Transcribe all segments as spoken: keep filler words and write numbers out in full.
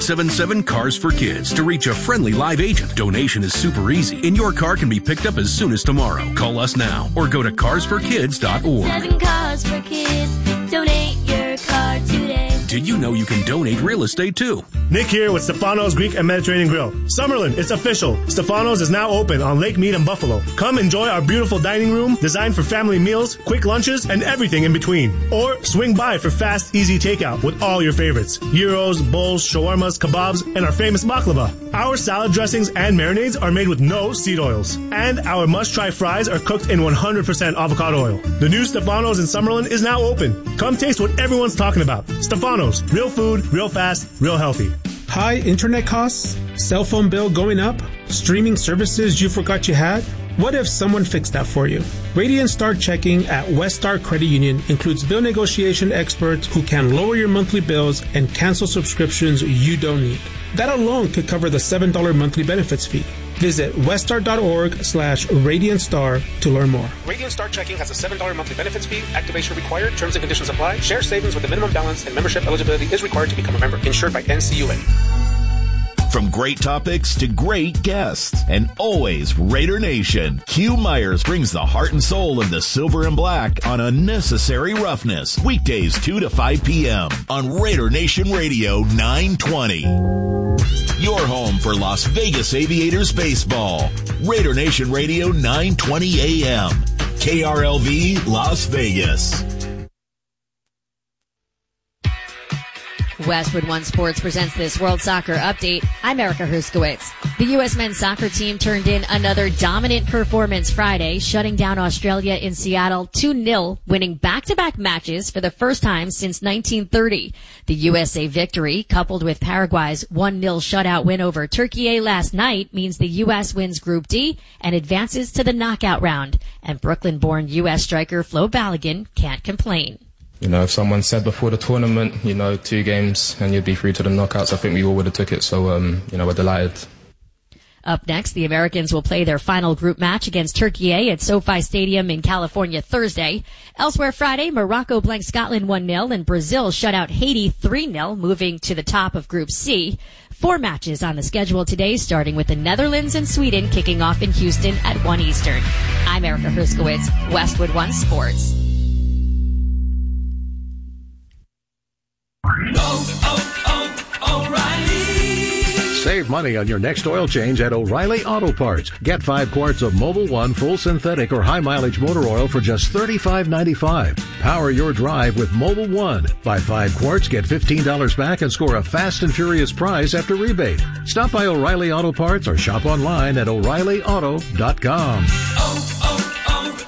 seven seven, CARS for Kids to reach a friendly live agent. Donation is super easy, and your car can be picked up as soon as tomorrow. Call us now or go to cars for kids dot org. Seven Cars for Kids. Donate your car today. Did you know you can donate real estate too? Nick here with Stefano's Greek and Mediterranean Grill. Summerlin, it's official. Stefano's is now open on Lake Mead and Buffalo. Come enjoy our beautiful dining room designed for family meals, quick lunches, and everything in between. Or swing by for fast, easy takeout with all your favorites. Gyros, bowls, shawarmas, kebabs, and our famous baklava. Our salad dressings and marinades are made with no seed oils. And our must-try fries are cooked in one hundred percent avocado oil. The new Stefano's in Summerlin is now open. Come taste what everyone's talking about. Stefano's, real food, real fast, real healthy. High internet costs? Cell phone bill going up? Streaming services you forgot you had? What if someone fixed that for you? Radiant Star Checking at West Star Credit Union includes bill negotiation experts who can lower your monthly bills and cancel subscriptions you don't need. That alone could cover the seven dollars monthly benefits fee. Visit weststar.org slash Radiant Star to learn more. Radiant Star Checking has a seven dollars monthly benefits fee. Activation required. Terms and conditions apply. Share savings with a minimum balance and membership eligibility is required to become a member. Insured by N C U A. From great topics to great guests, and always Raider Nation, Q Myers brings the heart and soul of the silver and black on Unnecessary Roughness. Weekdays two to five p.m. on Raider Nation Radio nine twenty. Your home for Las Vegas Aviators baseball. Raider Nation Radio nine twenty a.m. K R L V Las Vegas. Westwood One Sports presents this World Soccer Update. I'm Erica Herskowitz. The U S men's soccer team turned in another dominant performance Friday, shutting down Australia in Seattle two nil, winning back-to-back matches for the first time since nineteen thirty. The U S A victory, coupled with Paraguay's one nil shutout win over Turkey last night, means the U S wins Group D and advances to the knockout round. And Brooklyn-born U S striker Flo Balogun can't complain. You know, if someone said before the tournament, you know, two games and you'd be through to the knockouts, I think we all would have took it. So, um, you know, we're delighted. Up next, the Americans will play their final group match against Turkey at SoFi Stadium in California Thursday. Elsewhere Friday, Morocco blanked Scotland one nil and Brazil shut out Haiti three nil, moving to the top of Group C. Four matches on the schedule today, starting with the Netherlands and Sweden kicking off in Houston at one Eastern. I'm Erica Herskowitz, Westwood One Sports. Oh, oh, oh, O'Reilly. Save money on your next oil change at O'Reilly Auto Parts. Get five quarts of Mobil One full synthetic or high mileage motor oil for just thirty-five ninety-five. Power your drive with Mobil One. Buy five quarts, get fifteen dollars back, and score a fast and furious prize after rebate. Stop by O'Reilly Auto Parts or shop online at O'Reilly Auto dot com. Oh,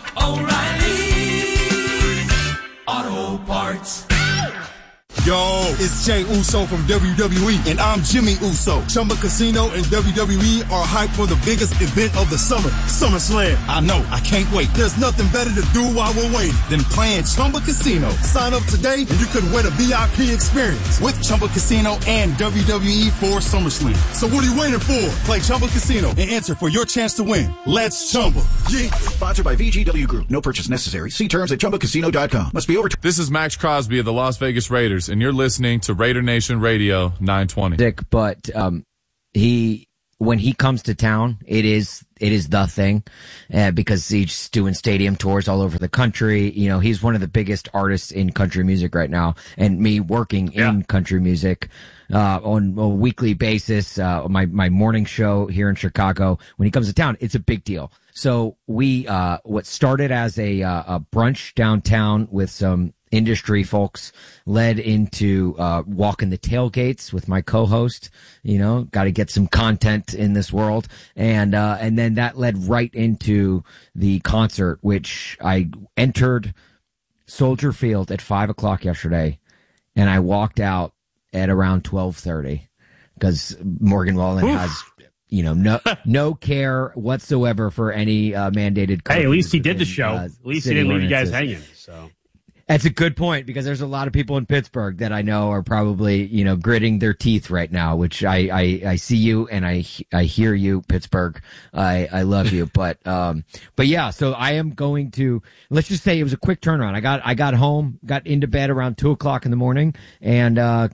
oh, oh, O'Reilly Auto Parts. Yo, it's Jay Uso from W W E, and I'm Jimmy Uso. Chumba Casino and W W E are hyped for the biggest event of the summer, SummerSlam. I know, I can't wait. There's nothing better to do while we're waiting than playing Chumba Casino. Sign up today and you could win a V I P experience with Chumba Casino and W W E for SummerSlam. So what are you waiting for? Play Chumba Casino and enter for your chance to win. Let's Chumba. Yeah. Sponsored by V G W Group. No purchase necessary. See terms at chumba casino dot com. Must be over. This is Max Crosby of the Las Vegas Raiders, and you're listening to Raider Nation Radio nine twenty. Dick, but um, he when he comes to town, it is it is the thing uh, because he's doing stadium tours all over the country. You know, he's one of the biggest artists in country music right now, and me working yeah. in country music uh, on a weekly basis. Uh, my my morning show here in Chicago. When he comes to town, it's a big deal. So we uh, what started as a uh, a brunch downtown with some industry folks led into uh walking the tailgates with my co-host. You know, got to get some content in this world, and uh and then that led right into the concert, which I entered Soldier Field at five o'clock yesterday, and I walked out at around twelve thirty because Morgan Wallen Oof. has you know no no care whatsoever for any uh, mandated. Hey, at least he did the show. Uh, at least he didn't leave you guys hanging. So. That's a good point, because there's a lot of people in Pittsburgh that I know are probably, you know, gritting their teeth right now, which I, I, I see you and I, I hear you, Pittsburgh. I, I love you. But, um, but yeah, so I am going to, let's just say it was a quick turnaround. I got, I got home, got into bed around two o'clock in the morning, and, uh,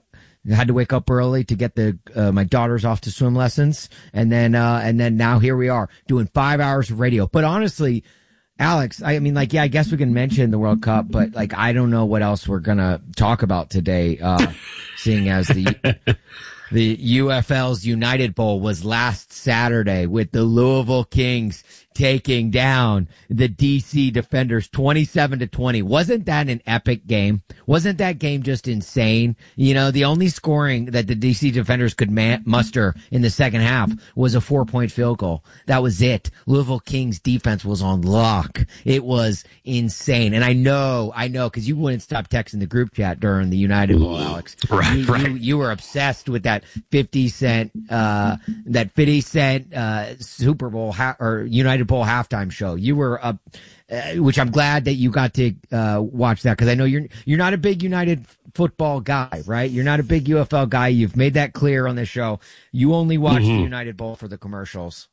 I had to wake up early to get the uh, my daughters off to swim lessons, and then uh, and then now here we are doing five hours of radio. But honestly, Alex, I mean, like, yeah, I guess we can mention the World Cup, but like, I don't know what else we're gonna talk about today, uh, seeing as the the U F L's United Bowl was last Saturday with the Louisville Kings taking down the D C Defenders twenty-seven to twenty. Wasn't that an epic game? Wasn't that game just insane? You know, the only scoring that the D C Defenders could ma- muster in the second half was a four-point field goal. That was it. Louisville Kings defense was on lock. It was insane. And I know, I know, because you wouldn't stop texting the group chat during the United Bowl, Alex. Right, you, right. You, you were obsessed with that fifty cent, uh, that fifty cent, uh, Super Bowl ha- or United Bowl halftime show. You were up, uh, which I'm glad that you got to, uh, watch that, because I know you're, you're not a big United football guy, right? You're not a big U F L guy. You've made that clear on this show. You only watch Mm-hmm. the United Bowl for the commercials.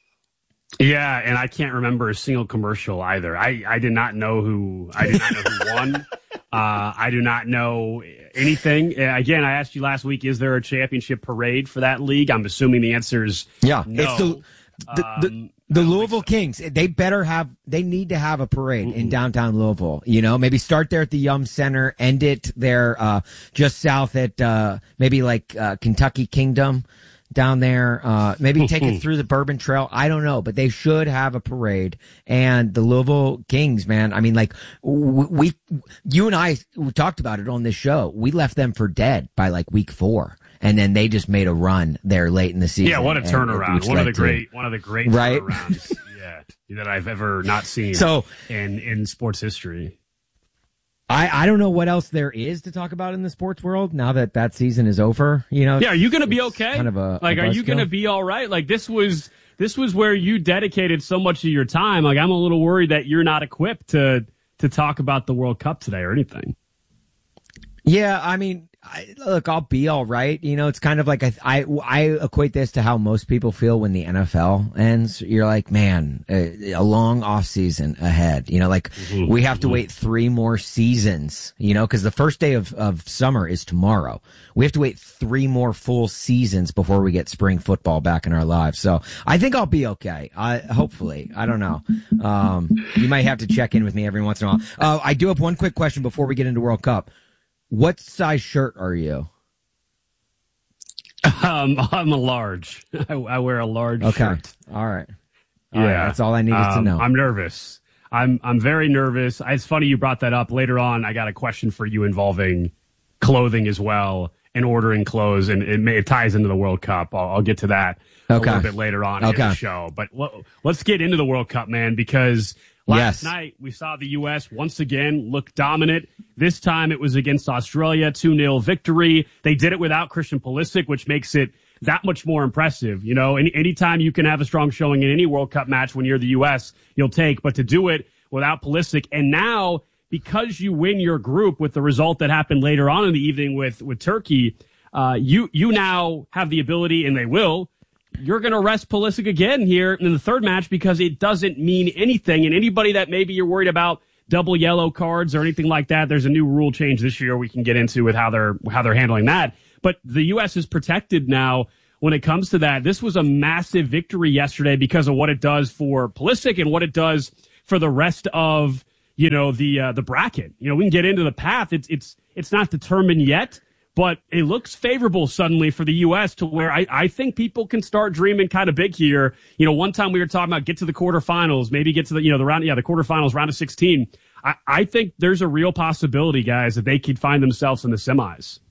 Yeah, and I can't remember a single commercial either. I, I did not know who I did not know who won. Uh, I do not know anything. Uh, again, I asked you last week, is there a championship parade for that league? I'm assuming the answer is yeah. no. It's the the, Um, the, the Louisville so. Kings. They better have. They need to have a parade mm-hmm. in downtown Louisville. You know, maybe start there at the Yum Center, end it there uh, just south at uh, maybe like uh, Kentucky Kingdom. Down there, uh, maybe take it through the Bourbon Trail. I don't know, but they should have a parade. And the Louisville Kings, man, I mean, like, we, you and I we talked about it on this show. We left them for dead by like week four. And then they just made a run there late in the season. Yeah, what a turnaround. One of the great, one of the great right? turnarounds, yeah, that I've ever not seen so, in, in sports history. I, I don't know what else there is to talk about in the sports world now that that season is over. You know, yeah, are you going to be okay? Kind of a, like, a are you going to be all right? Like, this was this was where you dedicated so much of your time. Like, I'm a little worried that you're not equipped to to talk about the World Cup today or anything. Yeah, I mean, I, look, I'll be all right. You know, it's kind of like I, I, I equate this to how most people feel when the N F L ends. You're like, man, a, a long off season ahead. You know, like mm-hmm. we have to wait three more seasons, you know, because the first day of, of summer is tomorrow. We have to wait three more full seasons before we get spring football back in our lives. So I think I'll be okay. I, hopefully. I don't know. Um, you might have to check in with me every once in a while. Uh, I do have one quick question before we get into World Cup. What size shirt are you? Um, I'm a large. I, I wear a large okay. shirt. All right. All yeah. right. That's all I needed um, to know. I'm nervous. I'm I'm very nervous. It's funny you brought that up. Later on, I got a question for you involving clothing as well and ordering clothes, and it, may, it ties into the World Cup. I'll, I'll get to that okay. a little bit later on okay. in the show. But l- let's get into the World Cup, man, because last yes. night we saw the U S once again look dominant. This time it was against Australia, two nil victory. They did it without Christian Pulisic, which makes it that much more impressive. You know, any anytime you can have a strong showing in any World Cup match when you're the U S, you'll take. But to do it without Pulisic, and now because you win your group with the result that happened later on in the evening with with Turkey, uh, you you now have the ability, and they will. You're going to rest Pulisic again here in the third match because it doesn't mean anything. And anybody that maybe you're worried about double yellow cards or anything like that, there's a new rule change this year we can get into with how they're how they're handling that. But the U S is protected now when it comes to that. This was a massive victory yesterday because of what it does for Pulisic and what it does for the rest of, you know, the uh, the bracket. You know, we can get into the path. It's it's it's not determined yet. But it looks favorable suddenly for the U S to where I, I think people can start dreaming kind of big here. You know, one time we were talking about get to the quarterfinals, maybe get to the, you know, the round, yeah, the quarterfinals, round of sixteen. I, I think there's a real possibility, guys, that they could find themselves in the semis.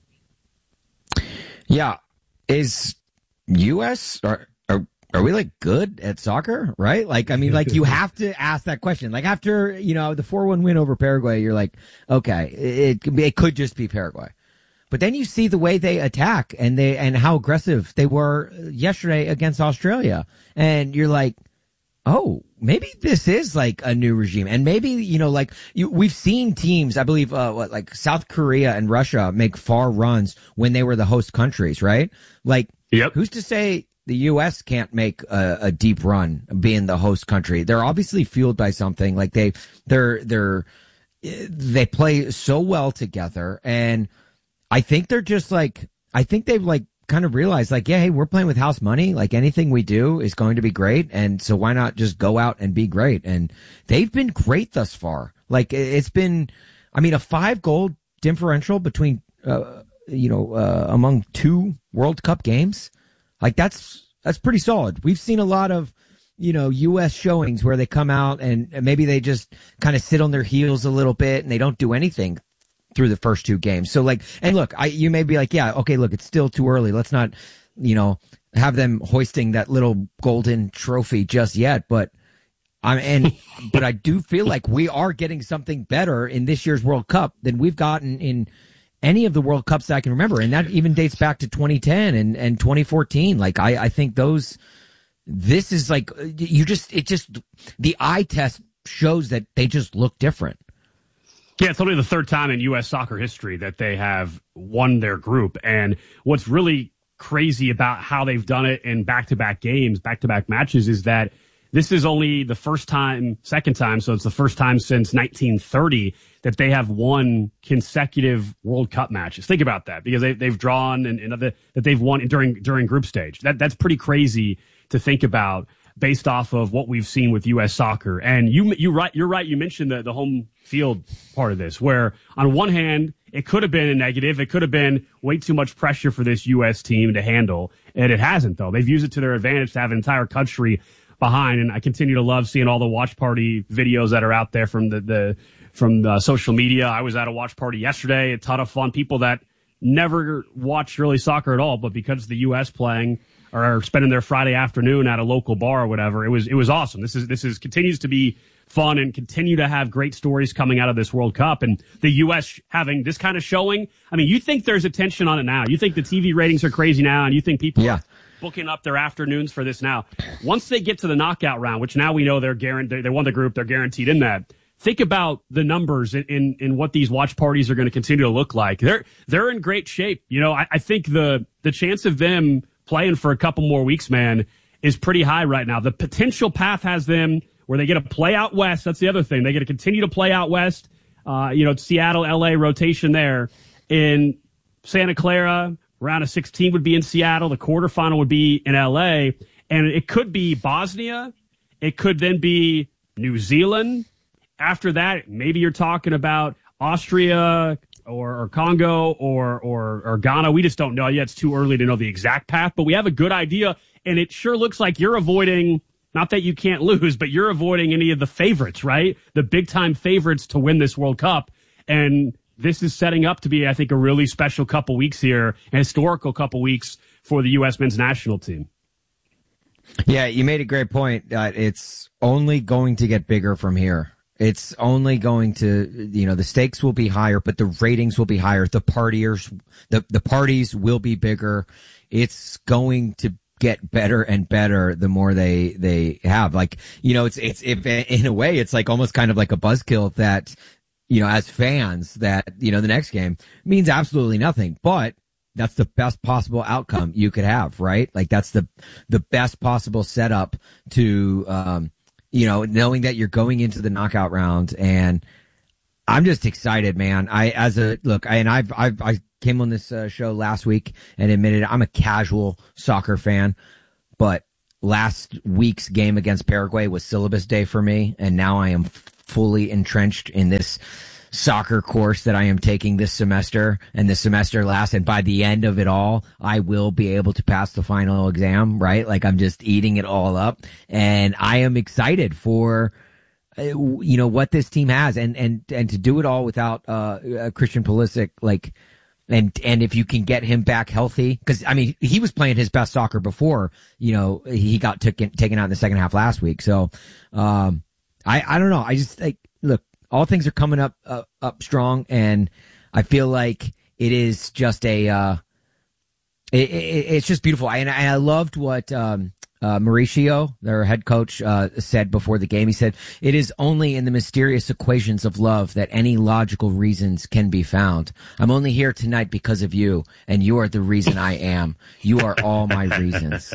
Yeah. Is U S, are, are, are we like good at soccer, right? Like, I mean, like you have to ask that question. Like after, you know, the four one win over Paraguay, you're like, okay, it, it could just be Paraguay. But then you see the way they attack and they and how aggressive they were yesterday against Australia. And you're like, oh, maybe this is like a new regime. And maybe, you know, like you, we've seen teams, I believe, uh, what, like South Korea and Russia make far runs when they were the host countries, right? Like, yep. Who's to say the U S can't make a, a deep run being the host country? They're obviously fueled by something. Like they, they're, they're, they play so well together, and I think they're just like I think they've like kind of realized like, yeah, hey, we're playing with house money. Like anything we do is going to be great. And so why not just go out and be great? And they've been great thus far. Like it's been, I mean, a five goal differential between, uh, you know, uh, among two World Cup games. Like that's, that's pretty solid. We've seen a lot of, you know, U S showings where they come out and maybe they just kind of sit on their heels a little bit and they don't do anything through the first two games. So like, and look, I, you may be like, yeah, okay, look, it's still too early. Let's not, you know, have them hoisting that little golden trophy just yet. But I and, but I do feel like we are getting something better in this year's World Cup than we've gotten in any of the World Cups that I can remember. And that even dates back to twenty ten and, and twenty fourteen. Like I, I think those, this is like, you just, it just, the eye test shows that they just look different. Yeah, it's only the third time in U S soccer history that they have won their group. And what's really crazy about how they've done it in back-to-back games, back-to-back matches, is that this is only the first time, second time, so it's the first time since nineteen thirty that they have won consecutive World Cup matches. Think about that, because they, they've drawn and, and the, that they've won during during group stage. That that's pretty crazy to think about, based off of what we've seen with U S soccer. And you you right you're right. You mentioned the the home field part of this, where on one hand it could have been a negative, it could have been way too much pressure for this U S team to handle, and it hasn't though. They've used it to their advantage to have an entire country behind. And I continue to love seeing all the watch party videos that are out there from the, the from the social media. I was at a watch party yesterday, a ton of fun. People that never watch really soccer at all, but because the U S playing or are spending their Friday afternoon at a local bar or whatever, it was it was awesome. This is this is continues to be fun and continue to have great stories coming out of this World Cup. And the U S having this kind of showing, I mean, you think there's attention on it now. You think the T V ratings are crazy now, and you think people yeah. are booking up their afternoons for this now. Once they get to the knockout round, which now we know they're guaranteed, they won the group, they're guaranteed in that. Think about the numbers in, in, in what these watch parties are going to continue to look like. They're they're in great shape. You know, I, I think the the chance of them playing for a couple more weeks, man, is pretty high right now. The potential path has them where they get to play out west. That's the other thing. They get to continue to play out west. Uh, you know, Seattle, L A rotation there. In Santa Clara, round of sixteen would be in Seattle. The quarterfinal would be in L A. And it could be Bosnia. It could then be New Zealand. After that, maybe you're talking about Austria or, or Congo or, or, or Ghana. We just don't know yet. It's too early to know the exact path, but we have a good idea. And it sure looks like you're avoiding, not that you can't lose, but you're avoiding any of the favorites, right? The big-time favorites to win this World Cup. And this is setting up to be, I think, a really special couple weeks here, a historical couple weeks for the U S men's national team. Yeah, you made a great point. Uh, it's only going to get bigger from here. It's only going to, you know, the stakes will be higher, but the ratings will be higher. The partiers, the, the parties will be bigger. It's going to get better and better the more they, they have. Like, you know, it's, it's, if, in a way, it's like almost kind of like a buzzkill that, you know, as fans, that, you know, the next game means absolutely nothing, but that's the best possible outcome you could have, right? Like that's the, the best possible setup to, um, you know, knowing that you're going into the knockout round. And I'm just excited, man. I, as a, look, I, and I've, I've, I came on this uh, show last week and admitted I'm a casual soccer fan, but last week's game against Paraguay was syllabus day for me. And now I am fully entrenched in this soccer course that I am taking this semester, and the semester lasts, and by the end of it all, I will be able to pass the final exam, right? Like I'm just eating it all up, and I am excited for, uh, you know, what this team has, and, and, and to do it all without, uh, Christian Pulisic, like, and, and if you can get him back healthy, cause I mean, he was playing his best soccer before, you know, he got taken, taken out in the second half last week. So, um, I, I don't know. I just like, look, all things are coming up, uh, up strong, and I feel like it is just a, uh, it, it, it's just beautiful. I, and I loved what, um, uh, Mauricio, their head coach, uh, said before the game. He said, "It is only in the mysterious equations of love that any logical reasons can be found. I'm only here tonight because of you, and you are the reason I am. You are all my reasons."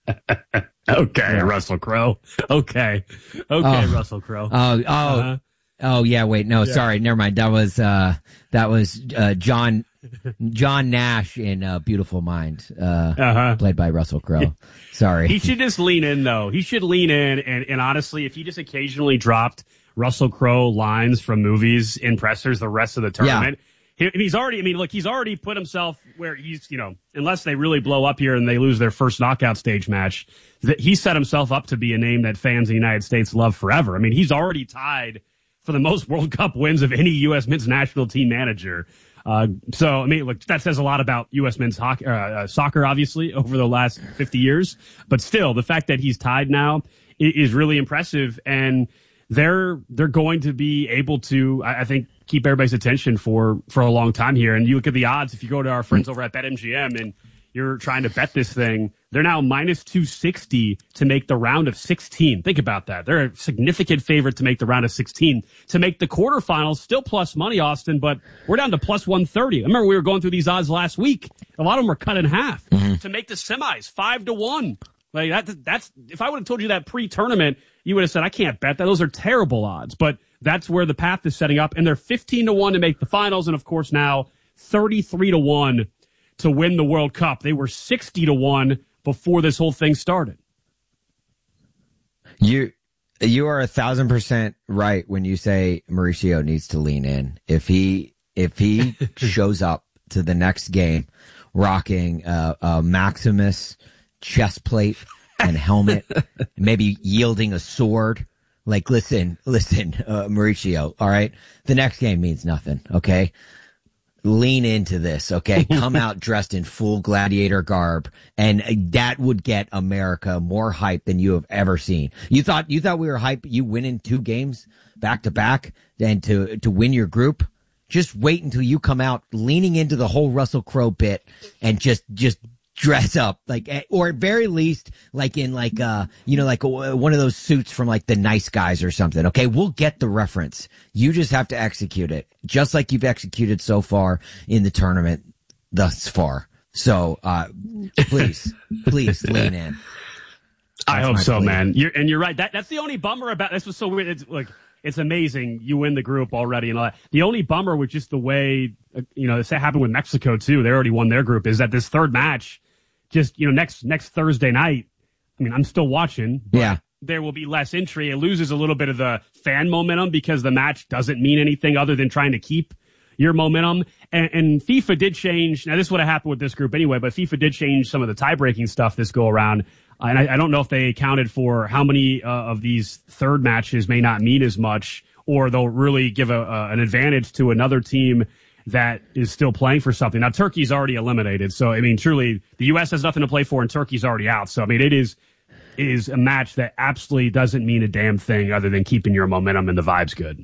Okay, yeah. Russell Crowe. Okay. Okay, uh, Russell Crowe. Oh, oh, uh, Oh yeah, wait, no, Yeah. sorry, never mind. That was uh, that was uh, John John Nash in uh, Beautiful Mind, uh, Uh-huh. played by Russell Crowe. Sorry. He should just lean in, though. He should lean in, and, and honestly, if he just occasionally dropped Russell Crowe lines from movies in pressers the rest of the tournament, he, he's already, I mean, look, he's already put himself where he's, you know, unless they really blow up here and they lose their first knockout stage match, that he set himself up to be a name that fans in the United States love forever. I mean, he's already tied for the most World Cup wins of any U S men's national team manager. Uh, so, I mean, look, that says a lot about U S men's hockey, uh, uh, soccer, obviously, over the last fifty years. But still, the fact that he's tied now is, is really impressive. And they're they're going to be able to, I, I think, keep everybody's attention for, for a long time here. And you look at the odds, if you go to our friends over at BetMGM and you're trying to bet this thing, they're now minus two sixty to make the round of sixteen. Think about that. They're a significant favorite to make the round of sixteen. To make the quarterfinals, still plus money, Austin, but we're down to plus one thirty. I remember we were going through these odds last week. A lot of them were cut in half. Mm-hmm. To make the semis, five to one. Like that, that's, if I would have told you that pre-tournament, you would have said, I can't bet that. Those are terrible odds. But that's where the path is setting up. And they're fifteen to one to make the finals. And of course now thirty-three to one to win the World Cup. They were sixty to one before this whole thing started. You you are a thousand percent right when you say Mauricio needs to lean in. If he if he shows up to the next game rocking uh, a Maximus chest plate and helmet, maybe yielding a sword, like listen, listen, uh, Mauricio. All right, the next game means nothing. Okay. Lean into this, okay? Come out dressed in full gladiator garb, and that would get America more hype than you have ever seen. You thought you thought we were hype. You winning two games back to back, and to to win your group. Just wait until you come out leaning into the whole Russell Crowe bit, and just just dress up like, or at very least like in like uh you know like a, one of those suits from like the Nice Guys or something. Okay, we'll get the reference. You just have to execute it just like you've executed so far in the tournament thus far. So uh please please lean in. I hope so, plea. man. You're, and you're right. That that's the only bummer about this. Was so weird. It's like it's amazing you win the group already and all that. The only bummer with just the way uh, you know this happened with Mexico too. They already won their group. Is that this third match? Just, you know, next next Thursday night, I mean, I'm still watching, but yeah. There will be less entry. It loses a little bit of the fan momentum because the match doesn't mean anything other than trying to keep your momentum. And, and FIFA did change. Now, this would have happened with this group anyway, but FIFA did change some of the tie-breaking stuff this go around. And I, I don't know if they accounted for how many uh, of these third matches may not mean as much, or they'll really give a, uh, an advantage to another team that is still playing for something. Now, Turkey's already eliminated. So, I mean, truly, the U S has nothing to play for and Turkey's already out. So, I mean, it is, it is a match that absolutely doesn't mean a damn thing other than keeping your momentum and the vibes good.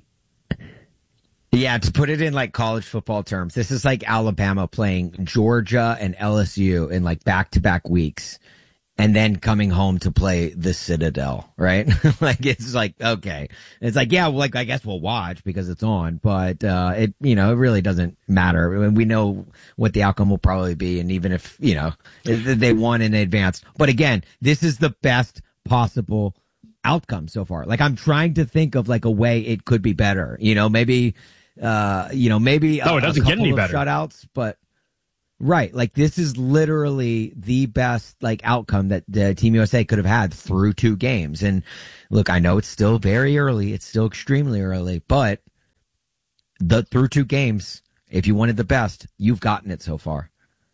Yeah, to put it in like college football terms, this is like Alabama playing Georgia and L S U in like back-to-back weeks. And then coming home to play the Citadel, right? Like, it's like, okay. It's like, yeah, well, like, I guess we'll watch because it's on, but, uh, it, you know, it really doesn't matter. I mean, we know what the outcome will probably be. And even if, you know, they won in advance. But again, this is the best possible outcome so far. Like, I'm trying to think of like a way it could be better. You know, maybe, uh, you know, maybe no, a, it doesn't a get any couple of better. shutouts, but. Right, like this is literally the best like outcome that the Team U S A could have had through two games. And look, I know it's still very early, it's still extremely early, but the through two games, if you wanted the best, you've gotten it so far.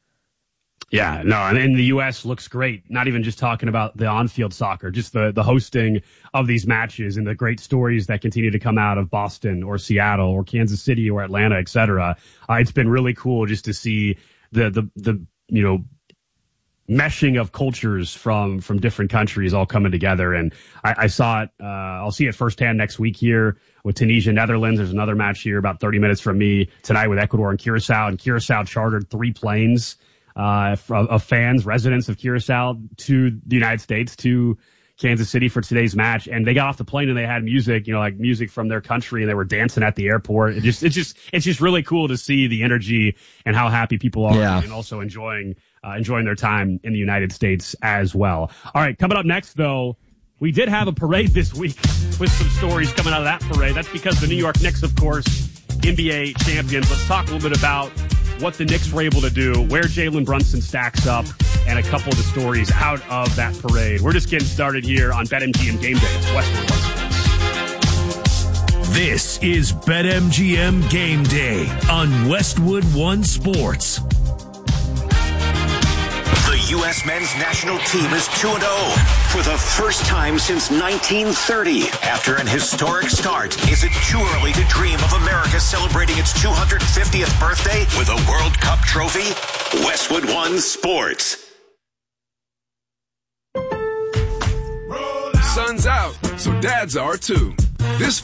Yeah, no, and, and the U S looks great. Not even just talking about the on-field soccer, just the, the hosting of these matches and the great stories that continue to come out of Boston or Seattle or Kansas City or Atlanta, et cetera. Uh, it's been really cool just to see the, the, the, you know, meshing of cultures from, from different countries all coming together. And I, I saw it, uh, I'll see it firsthand next week here with Tunisia, Netherlands. There's another match here about thirty minutes from me tonight with Ecuador and Curacao. And Curacao chartered three planes, uh, of fans, residents of Curacao to the United States, to Kansas City for today's match. And they got off the plane and they had music, you know, like music from their country, and they were dancing at the airport. It just, it's just, it's just really cool to see the energy and how happy people are, yeah. and also enjoying, uh, enjoying their time in the United States as well. All right. Coming up next though, we did have a parade this week with some stories coming out of that parade. That's because the New York Knicks, of course, N B A champions. Let's talk a little bit about what the Knicks were able to do, where Jalen Brunson stacks up, and a couple of the stories out of that parade. We're just getting started here on BetMGM Game Day. It's Westwood One Sports. This is BetMGM Game Day on Westwood One Sports. The U S men's national team is two and oh for the first time since nineteen thirty. After an historic start, is it too early to dream of America celebrating its two hundred fiftieth birthday with a World Cup trophy? Westwood One Sports. Sun's out, so dads are too. This